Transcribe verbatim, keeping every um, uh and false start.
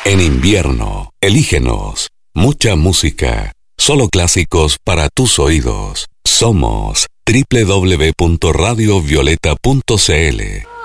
En invierno, elígenos. Mucha música. Solo clásicos para tus oídos. Somos doble u doble u doble u punto radio violeta punto c l.